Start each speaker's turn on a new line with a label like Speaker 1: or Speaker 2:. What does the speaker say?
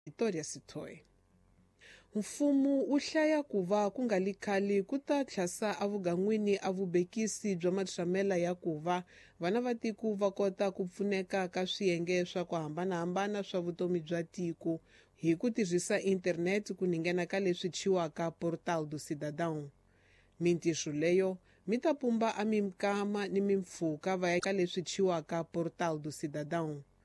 Speaker 1: Victoria Sithole. Mfumo wu hlaya ku va ku nga li khale ku ta tlhasa avugan'wini a vubekisi bya matshramela ya ku va vana va tiko va kota ku pfuneka ka swiyenge swa ku hambanahambana swa vutomi bya tiko hi ku tirhisa internet ku nghena ka leswi chiwaka Portal do Cidadão. Mintirho leyo mi ta pumba a mikama ni mimpfhuka va ya ka leswi chiwaka Portal do Cidadão.